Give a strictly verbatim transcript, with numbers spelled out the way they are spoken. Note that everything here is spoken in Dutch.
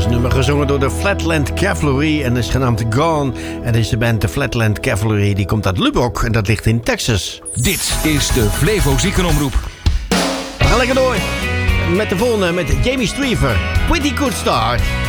een nummer gezongen door de Flatland Cavalry en is genaamd Gone. En deze band, de Flatland Cavalry, die komt uit Lubbock en dat ligt in Texas. Dit is de Flevo Ziekenomroep. We gaan lekker door met de volgende, met Jamie Streever. Pretty Good Start.